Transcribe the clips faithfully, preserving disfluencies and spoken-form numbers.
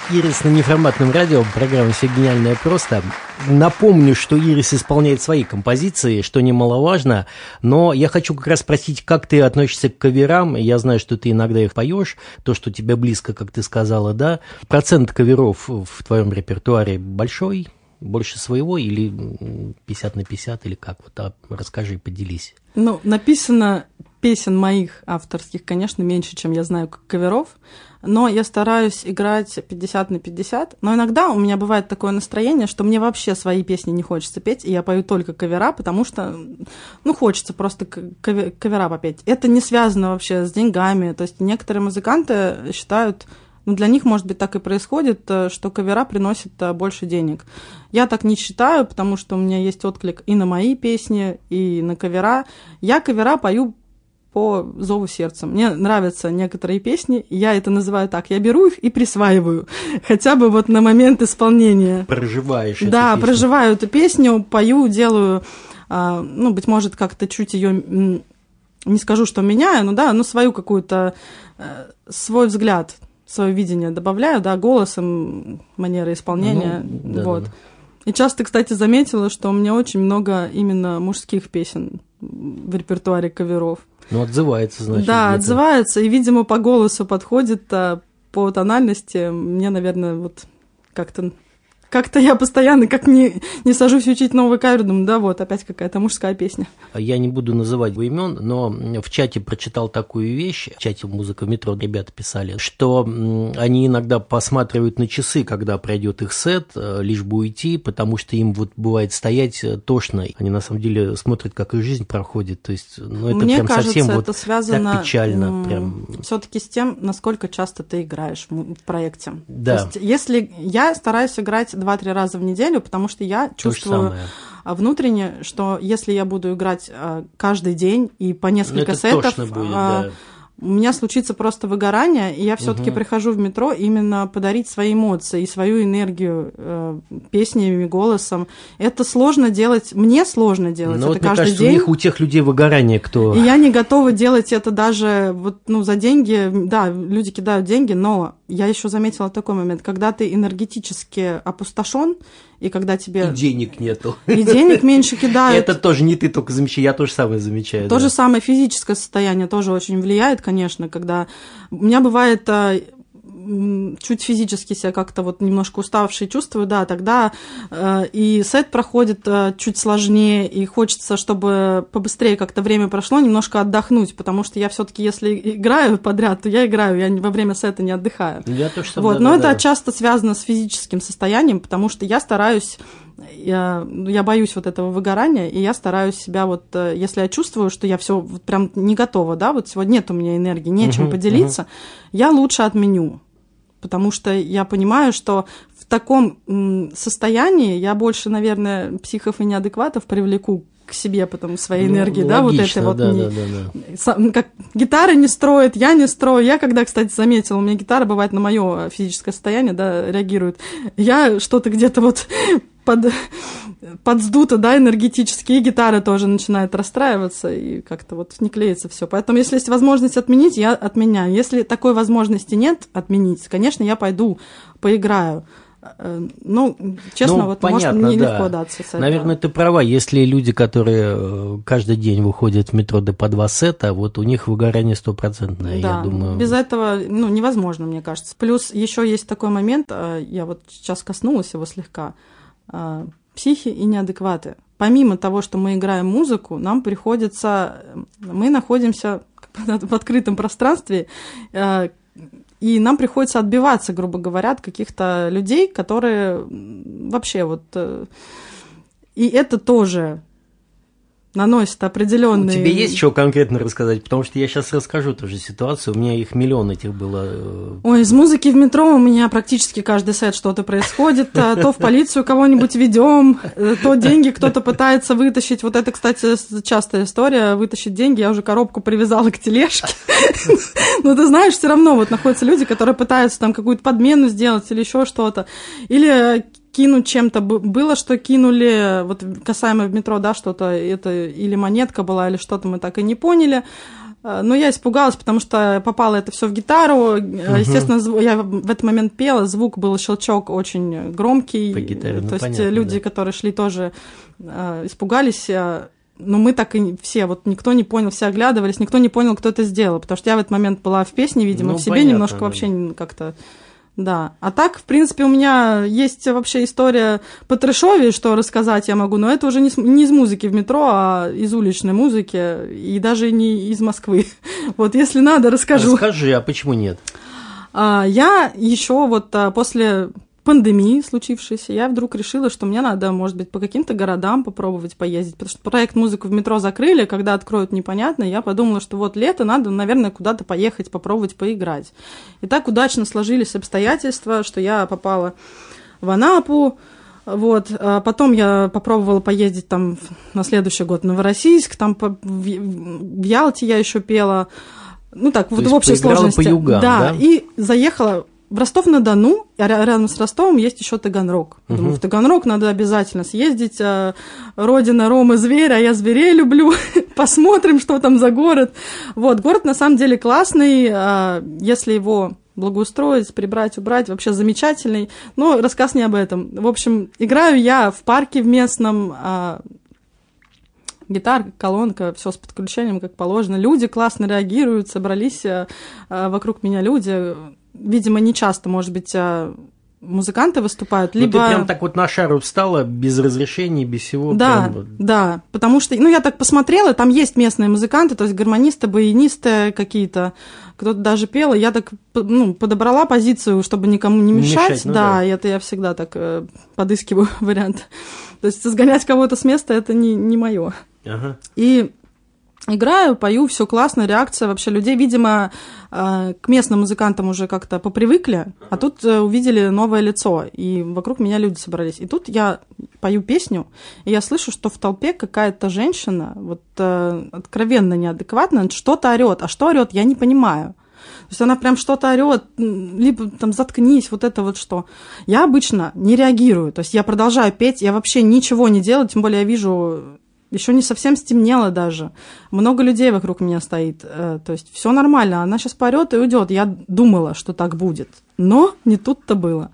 Ирис на неформатном радио, программа «Все гениальное просто». Напомню, что Ирис исполняет свои композиции, что немаловажно, но я хочу как раз спросить, как ты относишься к каверам. Я знаю, что ты иногда их поешь, то, что тебе близко, как ты сказала, да. Процент каверов в твоем репертуаре большой, больше своего или пятьдесят на пятьдесят, или как? Вот, а, расскажи, поделись. Ну, написано песен моих авторских, конечно, меньше, чем я знаю каверов, но я стараюсь играть пятьдесят на пятьдесят, но иногда у меня бывает такое настроение, что мне вообще свои песни не хочется петь, и я пою только кавера, потому что, ну, хочется просто кавера попеть. Это не связано вообще с деньгами, то есть некоторые музыканты считают, ну, для них, может быть, так и происходит, что кавера приносят больше денег. Я так не считаю, потому что у меня есть отклик и на мои песни, и на кавера. Я кавера пою по зову сердца. Мне нравятся некоторые песни, я это называю так, я беру их и присваиваю, хотя бы вот на момент исполнения. Проживаешь эту Да, песню. проживаю эту песню, пою, делаю, ну, быть может, как-то чуть ее, не скажу, что меняю, но да, ну, свою какую-то, свой взгляд, свое видение добавляю, да, голосом, манерой исполнения, ну, да, вот. Да. И часто, кстати, заметила, что у меня очень много именно мужских песен в репертуаре каверов. Ну, отзывается, значит. Да, где-то. отзывается, и, видимо, по голосу подходит, а по тональности мне, наверное, вот как-то... Как-то я постоянно, как не, не сажусь учить новый кавер, думаю, да вот, опять какая-то мужская песня. Я не буду называть имен, но в чате прочитал такую вещь, в чате «Музыка в метро» ребята писали, что они иногда посматривают на часы, когда пройдет их сет, лишь бы уйти, потому что им вот бывает стоять тошно. Они на самом деле смотрят, как их жизнь проходит, то есть, ну, это Мне прям кажется, совсем это вот связано так печально. Прям. Все-таки с тем, насколько часто ты играешь в проекте. Да. То есть, если я стараюсь играть два-три раза в неделю, потому что я чувствую внутренне, что если я буду играть каждый день и по несколько сетов, будет, да. у меня случится просто выгорание, и я все-таки угу. прихожу в метро именно подарить свои эмоции и свою энергию э, песнями, голосом. Это сложно делать, мне сложно делать Но это вот, каждый мне кажется, день. У них у тех людей выгорание, кто... И я не готова делать это даже вот, ну, за деньги. Да, люди кидают деньги, но я еще заметила такой момент, когда ты энергетически опустошен, и когда тебе... И денег нету. И денег меньше кидают. Это тоже не ты только замечаешь, я тоже самое замечаю. То да. же самое физическое состояние тоже очень влияет, конечно, когда... У меня бывает... чуть физически себя как-то вот немножко уставшей чувствую, да, тогда э, и сет проходит э, чуть сложнее, и хочется, чтобы побыстрее как-то время прошло, немножко отдохнуть, потому что я все-таки, если играю подряд, то я играю, я во время сета не отдыхаю. Я тоже вот, да, но да, это да. часто связано с физическим состоянием, потому что я стараюсь, я, я боюсь вот этого выгорания, и я стараюсь себя вот, если я чувствую, что я все вот прям не готова, да, вот сегодня нет у меня энергии, нечем uh-huh, поделиться, uh-huh. я лучше отменю. Потому что я понимаю, что в таком состоянии я больше, наверное, психов и неадекватов привлеку к себе потом своей ну, энергии, ну, да, логично, вот это да, вот. Не, да, да, да. Сам, как гитара не строит, я не строю. Я когда, кстати, заметила, у меня гитара бывает на мое физическое состояние, да, реагирует. Я что-то где-то вот под, подсдута, да, энергетически, и гитара тоже начинает расстраиваться, и как-то вот не клеится все. Поэтому, если есть возможность отменить, я отменяю. Если такой возможности нет отменить, конечно, я пойду поиграю. Ну, честно, ну, вот понятно, может нелегко да. даться с этого. Наверное, ты права. Если люди, которые каждый день выходят в метро до по два сета, вот у них выгорание стопроцентное, да, я думаю. Без этого, ну, невозможно, мне кажется. Плюс еще есть такой момент, я вот сейчас коснулась его слегка, психи и неадекваты. Помимо того, что мы играем музыку, нам приходится, мы находимся в открытом пространстве, и нам приходится отбиваться, грубо говоря, от каких-то людей, которые вообще вот... И это тоже наносит определенные... Тебе есть что конкретно рассказать? Потому что я сейчас расскажу тоже ситуацию. У меня их миллион этих было. Ой, из музыки в метро у меня практически каждый сет что-то происходит. То в полицию кого-нибудь ведем, то деньги кто-то пытается вытащить. Вот это, кстати, частая история. Вытащить деньги. Я уже коробку привязала к тележке. Но ты знаешь, все равно вот находятся люди, которые пытаются там какую-то подмену сделать или еще что-то. Или кинуть чем-то. Было, что кинули, вот касаемо в метро, да, что-то, это или монетка была, или что-то, мы так и не поняли. Но я испугалась, потому что попало это все в гитару. Uh-huh. Естественно, я в этот момент пела, звук был, щелчок очень громкий. По гитаре, ну, то понятно, есть люди, да. которые шли, тоже э, испугались. Но мы так и все, вот никто не понял, все оглядывались, никто не понял, кто это сделал. Потому что я в этот момент была в песне, видимо, ну, в себе понятно, немножко да. вообще как-то... Да, а так, в принципе, у меня есть вообще история по трэшове, что рассказать я могу, но это уже не, с, не из музыки в метро, а из уличной музыки, и даже не из Москвы. Вот, если надо, расскажу. Расскажи, а почему нет? А, я еще вот а, после пандемии случившейся, я вдруг решила, что мне надо, может быть, по каким-то городам попробовать поездить, потому что проект «Музыку в метро» закрыли, когда откроют, непонятно, я подумала, что вот лето, надо, наверное, куда-то поехать, попробовать поиграть. И так удачно сложились обстоятельства, что я попала в Анапу, вот, а потом я попробовала поездить там на следующий год в Новороссийск, там по, в, в Ялте я еще пела, ну так, то вот есть в общей сложности. По югам, да, да, и заехала в Ростов-на-Дону, а рядом с Ростовом есть еще Таганрог. Uh-huh. Думаю, в Таганрог надо обязательно съездить. Родина Ромы зверь, а я зверей люблю. Посмотрим, что там за город. Вот, город на самом деле классный, если его благоустроить, прибрать, убрать, вообще замечательный. Но рассказ не об этом. В общем, играю я в парке в местном, гитара, колонка, все с подключением, как положено. Люди классно реагируют, собрались вокруг меня люди. Видимо, не часто, может быть, музыканты выступают, ну, либо... ты прям так вот на шару встала, без разрешений, без всего. Да, прям... да, потому что, ну, я так посмотрела, там есть местные музыканты, то есть гармонисты, баянисты какие-то, кто-то даже пел, и я так, ну, подобрала позицию, чтобы никому не мешать, мешать ну, да, да, и это я всегда так э, подыскиваю вариант. То есть сгонять кого-то с места, это не, не мое. Ага. И... играю, пою, все классно, реакция вообще людей, видимо, к местным музыкантам уже как-то попривыкли, а тут увидели новое лицо, и вокруг меня люди собрались. И тут я пою песню, и я слышу, что в толпе какая-то женщина, вот откровенно неадекватная, что-то орет, а что орет, я не понимаю. То есть она прям что-то орет, либо там заткнись, вот это вот что. Я обычно не реагирую, то есть я продолжаю петь, я вообще ничего не делаю, тем более я вижу... Еще не совсем стемнело даже. Много людей вокруг меня стоит. То есть все нормально. Она сейчас поорет и уйдет. Я думала, что так будет. Но не тут-то было.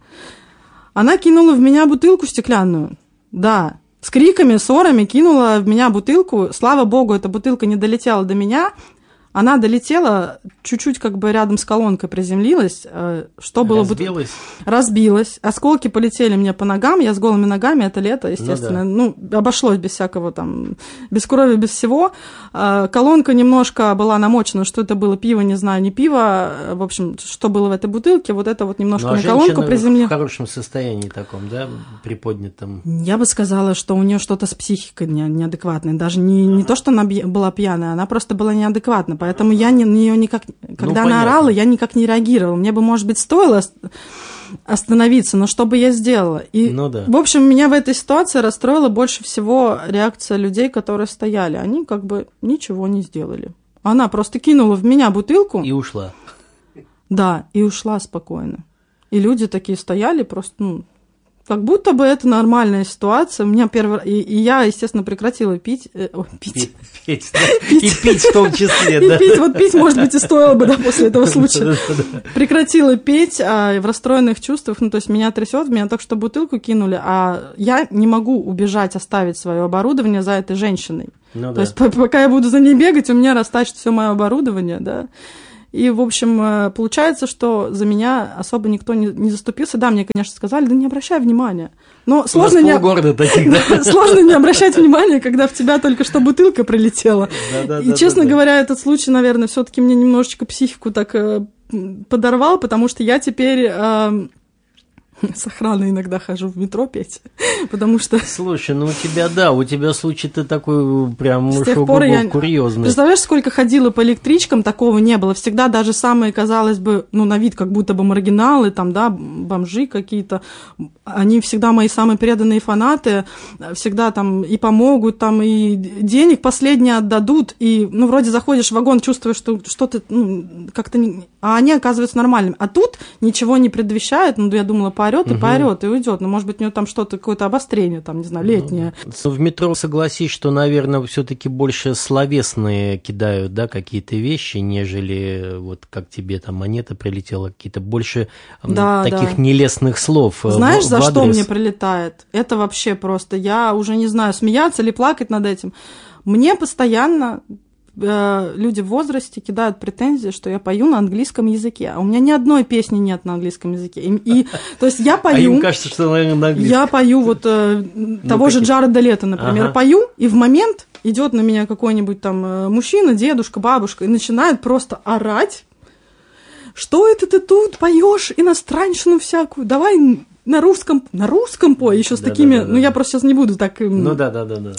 Она кинула в меня бутылку стеклянную. Да, с криками, ссорами кинула в меня бутылку. Слава богу, эта бутылка не долетела до меня. Она долетела, чуть-чуть как бы рядом с колонкой приземлилась. Что было? Разбилась? Разбилась. Осколки полетели мне по ногам. Я с голыми ногами, это лето, естественно. Ну, да. ну обошлось без всякого там, без крови, без всего. Колонка немножко была намочена, что это было, пиво, не знаю, не пиво. В общем, что было в этой бутылке, вот это вот немножко ну, а на колонку приземлилось. В хорошем состоянии таком, да, приподнятом? Я бы сказала, что у нее что-то с психикой неадекватное. Даже не, не то, что она была пьяная, она просто была неадекватна. Поэтому я на нее никак... Когда ну, она орала, я никак не реагировала. Мне бы, может быть, стоило остановиться, но что бы я сделала? И, ну, да. в общем, меня в этой ситуации расстроила больше всего реакция людей, которые стояли. Они как бы ничего не сделали. Она просто кинула в меня бутылку. И ушла. Да, и ушла спокойно. И люди такие стояли просто, ну... Как будто бы это нормальная ситуация. У меня первый и, и я, естественно, прекратила пить. Э, о, пить. Пить, да. пить. И пить в том числе, и да. Пить, вот пить, может быть, и стоило бы, да, после этого случая. Прекратила петь а, в расстроенных чувствах. Ну, то есть меня трясет, меня только что бутылку кинули, а я не могу убежать, оставить свое оборудование за этой женщиной. Ну, то да. есть пока я буду за ней бегать, у меня растащит все мое оборудование, да. И, в общем, получается, что за меня особо никто не, не заступился. Да, мне, конечно, сказали, да не обращай внимания. Но сложно не... таких, да? сложно не обращать внимания, когда в тебя только что бутылка прилетела. И, честно говоря, этот случай, наверное, все-таки мне немножечко психику так подорвал, потому что я теперь... С охраной иногда хожу в метро петь, потому что... Слушай, ну у тебя, да, у тебя случай-то такой прям с тех пор я... курьезный. Представляешь, сколько ходила по электричкам, такого не было. Всегда даже самые, казалось бы, ну, на вид как будто бы маргиналы, там, да, бомжи какие-то, они всегда мои самые преданные фанаты, всегда там и помогут, там, и денег последние отдадут, и, ну, вроде заходишь в вагон, чувствуешь, что что-то, ну, как-то... Не... А они оказываются нормальными. А тут ничего не предвещает, ну, я думала, поорёт поорет и Угу. поорет и уйдет. Ну, может быть, у него там что-то, какое-то обострение, там, не знаю, летнее. Ну, в метро, согласись, что, наверное, все-таки больше словесные кидают, да, какие-то вещи, нежели вот как тебе там монета прилетела, какие-то больше Да, таких да. нелестных слов. Знаешь, в, за в что адрес. мне прилетает? Это вообще просто, я уже не знаю, смеяться или плакать над этим. Мне постоянно э, люди в возрасте кидают претензии, что я пою на английском языке. А у меня ни одной песни нет на английском языке. И, и, то есть я пою... А им кажется, что, наверное, на английском. Я пою вот э, того же какие? Джареда Лето, например, Ага. пою, и в момент идет на меня какой-нибудь там э, мужчина, дедушка, бабушка, и начинает просто орать. Что это ты тут поешь иностранщину всякую? Давай на русском, на русском пой, еще с Да, такими, да, да, ну я да. просто сейчас не буду так... эм, Ну да, да, да, да.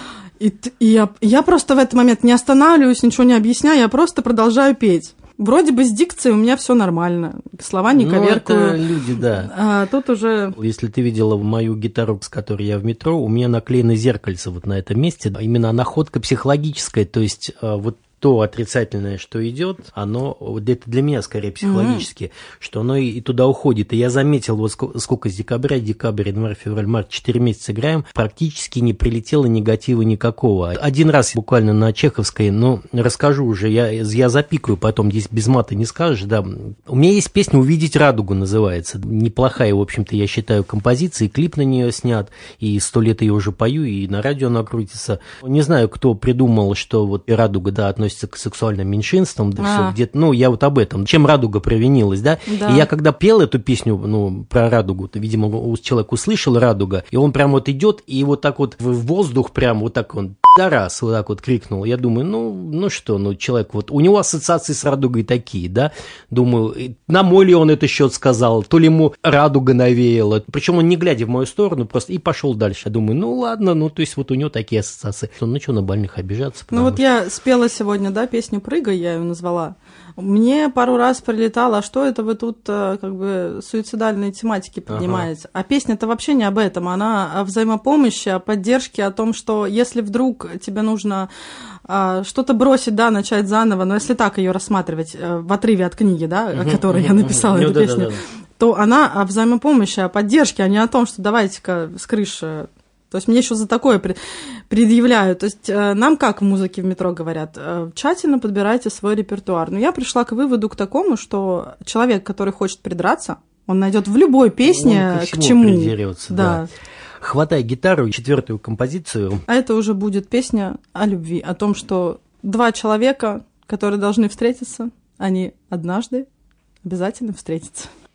И, т- и я, я просто в этот момент не останавливаюсь, ничего не объясняю, я просто продолжаю петь. Вроде бы с дикцией у меня все нормально, слова не Ну, коверкаю. это люди, да. А тут уже... Если ты видела мою гитару, с которой я в метро, у меня наклеено зеркальце вот на этом месте. Именно находка психологическая, то есть э, вот то отрицательное, что идет, оно, вот это для меня скорее психологически, mm-hmm. что оно и, и туда уходит. И я заметил, вот сколько, сколько с декабря, декабрь, январь, февраль, март, четыре месяца играем, практически не прилетело негатива никакого. Один раз буквально на Чеховской, ну, расскажу уже, я, я запикаю потом, здесь без мата не скажешь, да. У меня есть песня «Увидеть радугу» называется. Неплохая, в общем-то, я считаю, композиция, и клип на нее снят, и сто лет ее уже пою, и на радио она крутится. Не знаю, кто придумал, что вот радуга, да, относится к сексуальным меньшинствам, да, А. все где-то, ну, я вот об этом, чем радуга провинилась, да? Да. И я когда пел эту песню, ну, про радугу, то, видимо, человек услышал радуга, и он прям вот идет, и вот так вот в воздух прям вот так он пидорас, вот так вот крикнул. Я думаю, ну, ну что, ну, человек вот, у него ассоциации с радугой такие, да? Думаю, на мой ли он это счет сказал, то ли ему радуга навеяла, причем он не глядя в мою сторону, просто и пошел дальше. Я думаю, ну, ладно, ну, то есть вот у него такие ассоциации. Ну, что на больных обижаться? Ну вот что... я спела сегодня, да, песню «Прыгай», я ее назвала. Мне пару раз прилетало, а что это вы тут э, как бы суицидальные тематики поднимаете? Ага. А песня-то вообще не об этом, она о взаимопомощи, о поддержке, о том, что если вдруг тебе нужно э, что-то бросить, да, начать заново, но если так ее рассматривать э, в отрыве от книги, да, о которой я написала эту песню, то она о взаимопомощи, о поддержке, а не о том, что давайте-ка с крыши. То есть мне еще за такое предъявляют. То есть э, нам как в музыке в метро говорят, э, тщательно подбирайте свой репертуар. Но я пришла к выводу к такому, что человек, который хочет придраться, он найдет в любой песне к к чему. Придерется, да. Да. Хватай гитару, четвертую композицию. А это уже будет песня о любви, о том, что два человека, которые должны встретиться, они однажды обязательно встретятся.